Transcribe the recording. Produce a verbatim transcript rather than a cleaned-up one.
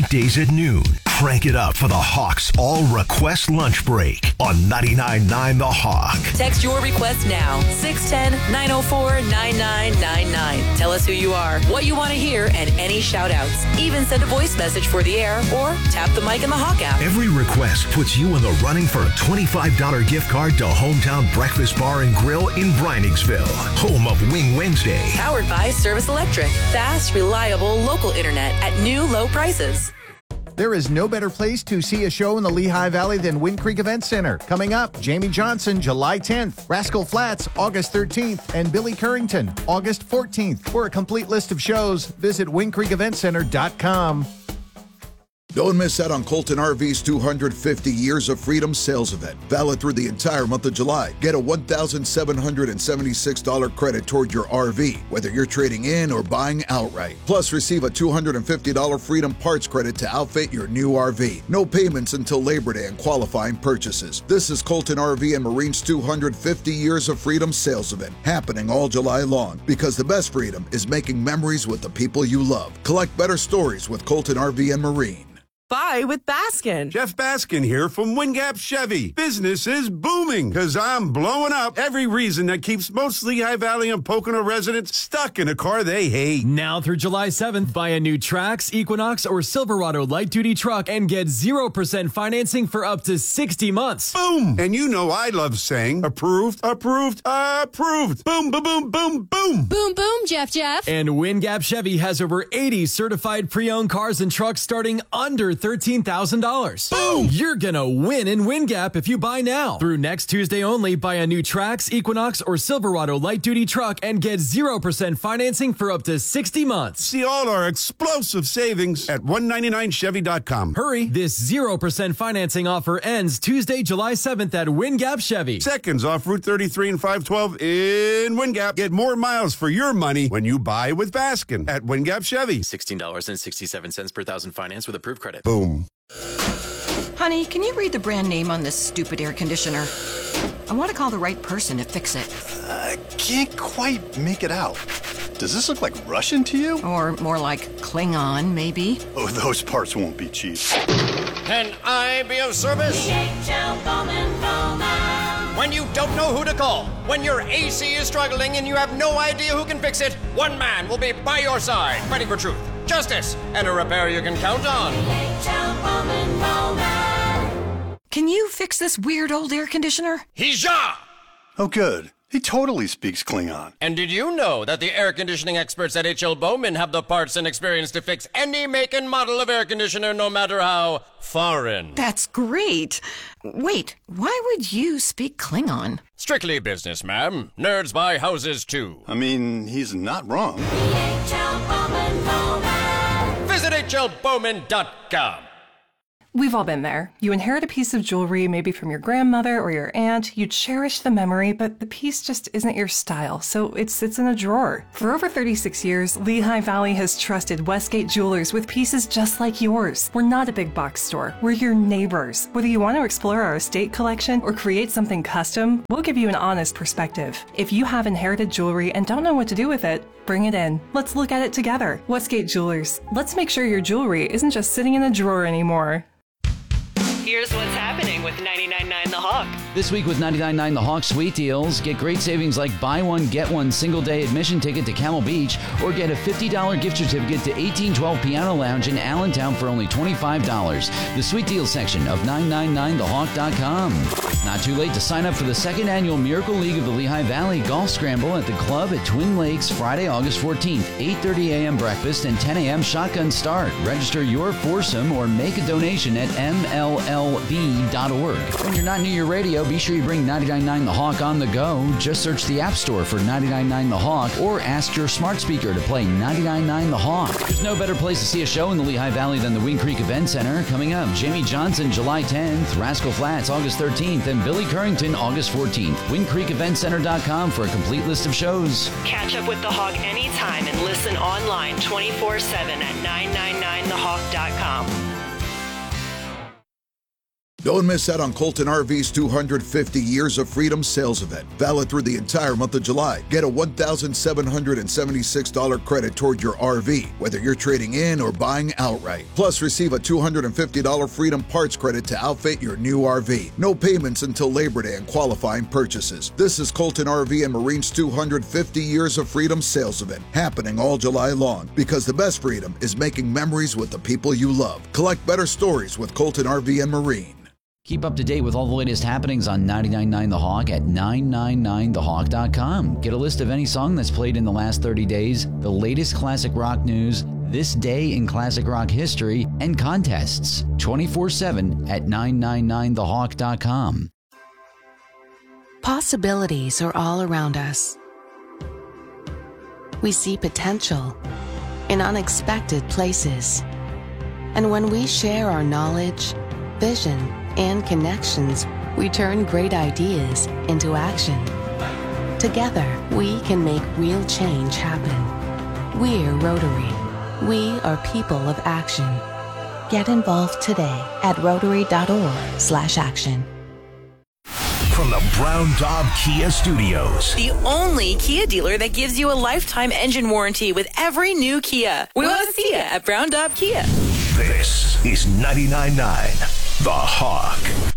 Weekdays at noon. Crank it up for the Hawks All Request Lunch Break on ninety-nine point nine The Hawk. Text your request now. six one zero, nine zero four, nine nine nine nine. Tell us who you are, what you want to hear, and any shout-outs. Even send a voice message for the air or tap the mic in the Hawk app. Every request puts you in the running for a twenty-five dollars gift card to Hometown Breakfast Bar and Grill in Breiningsville, home of Wing Wednesday. Powered by Service Electric. Fast, reliable, local internet at new low prices. There is no better place to see a show in the Lehigh Valley than Wind Creek Event Center. Coming up, Jamie Johnson, July tenth, Rascal Flatts, August thirteenth, and Billy Currington, August fourteenth. For a complete list of shows, visit wind creek event center dot com. Don't miss out on Colton R V's two hundred fifty Years of Freedom sales event, valid through the entire month of July. Get a one thousand seven hundred seventy-six dollars credit toward your R V, whether you're trading in or buying outright. Plus, receive a two hundred fifty dollars Freedom Parts credit to outfit your new R V. No payments until Labor Day and qualifying purchases. This is Colton R V and Marine's two hundred fifty Years of Freedom sales event, happening all July long, because the best freedom is making memories with the people you love. Collect better stories with Colton R V and Marine. Buy with Baskin. Jeff Baskin here from Wingap Chevy. Business is booming because I'm blowing up every reason that keeps most Lehigh Valley and Pocono residents stuck in a car they hate. Now through July seventh, buy a new Trax, Equinox, or Silverado light-duty truck and get zero percent financing for up to sixty months. Boom! And you know I love saying approved, approved, approved. Boom, boom, boom, boom, boom. Boom, boom, Jeff, Jeff. And Wingap Chevy has over eighty certified pre-owned cars and trucks starting under thirteen thousand dollars. Boom! You're gonna win in Wingap if you buy now. Through next Tuesday only, buy a new Trax, Equinox, or Silverado light-duty truck and get zero percent financing for up to sixty months. See all our explosive savings at one ninety-nine chevy dot com. Hurry! This zero percent financing offer ends Tuesday, July seventh at Wingap Chevy. Seconds off Route thirty-three and five twelve in Wingap. Get more miles for your money when you buy with Baskin at Wingap Chevy. sixteen dollars and sixty-seven cents per thousand finance with approved credit. Boom. Honey, can you read the brand name on this stupid air conditioner? I want to call the right person to fix it. I can't quite make it out. Does this look like Russian to you? Or more like Klingon, maybe? Oh, those parts won't be cheap. Can I be of service? D H L Bowman Bowman. When you don't know who to call, when your A C is struggling and you have no idea who can fix it, one man will be by your side, fighting for truth, justice, and a repair you can count on. D H L Bowman Bowman. Can you fix this weird old air conditioner? Hija! Oh, good. He totally speaks Klingon. And did you know that the air conditioning experts at H L Bowman have the parts and experience to fix any make and model of air conditioner, no matter how foreign? That's great. Wait, why would you speak Klingon? Strictly business, ma'am. Nerds buy houses, too. I mean, he's not wrong. D H L Bowman Bowman. Visit H L Bowman dot com. We've all been there. You inherit a piece of jewelry, maybe from your grandmother or your aunt. You cherish the memory, but the piece just isn't your style, so it sits in a drawer. For over thirty-six years, Lehigh Valley has trusted Westgate Jewelers with pieces just like yours. We're not a big box store. We're your neighbors. Whether you want to explore our estate collection or create something custom, we'll give you an honest perspective. If you have inherited jewelry and don't know what to do with it, bring it in. Let's look at it together. Westgate Jewelers. Let's make sure your jewelry isn't just sitting in a drawer anymore. Here's what's happening with ninety-nine point nine The Hawk. This week with ninety-nine point nine The Hawk Sweet Deals, get great savings like buy one, get one single-day admission ticket to Camel Beach, or get a fifty dollars gift certificate to eighteen twelve Piano Lounge in Allentown for only twenty-five dollars. The Sweet Deals section of nine nine nine the hawk dot com. Not too late to sign up for the second annual Miracle League of the Lehigh Valley Golf Scramble at the club at Twin Lakes Friday, August fourteenth, eight thirty a.m. breakfast and ten a.m. shotgun start. Register your foursome or make a donation at M L L B dot org. When you're not near your radio, be sure you bring ninety-nine point nine The Hawk on the go. Just search the App Store for ninety-nine point nine The Hawk or ask your smart speaker to play ninety-nine point nine The Hawk. There's no better place to see a show in the Lehigh Valley than the Wind Creek Event Center. Coming up, Jamie Johnson, July tenth, Rascal Flatts, August thirteenth, and Billy Currington, August fourteenth. wind creek event center dot com for a complete list of shows. Catch up with The Hawk anytime and listen online twenty-four seven at nine nine nine the hawk dot com. Don't miss out on Colton R V's two hundred fifty Years of Freedom sales event, valid through the entire month of July. Get a one thousand seven hundred seventy-six dollars credit toward your R V, whether you're trading in or buying outright. Plus, receive a two hundred fifty dollars Freedom Parts credit to outfit your new R V. No payments until Labor Day and qualifying purchases. This is Colton R V and Marine's two hundred fifty Years of Freedom sales event, happening all July long, because the best freedom is making memories with the people you love. Collect better stories with Colton R V and Marine. Keep up to date with all the latest happenings on ninety-nine point nine The Hawk at nine nine nine the hawk dot com. Get a list of any song that's played in the last thirty days, the latest classic rock news, this day in classic rock history, and contests twenty-four seven at nine nine nine the hawk dot com. Possibilities are all around us. We see potential in unexpected places. And when we share our knowledge, vision, and connections, we turn great ideas into action. Together, we can make real change happen. We're Rotary. We are people of action. Get involved today at rotary.org slash action. From the Brown Daub Kia Studios. The only Kia dealer that gives you a lifetime engine warranty with every new Kia. We want to see you at Brown Daub Kia. This is ninety-nine point nine The Hawk.